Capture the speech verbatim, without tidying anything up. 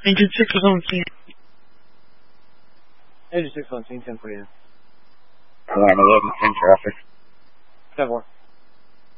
Engine six was on scene. Engine six on scene, ten for you. Alarm eleven, in traffic. ten four.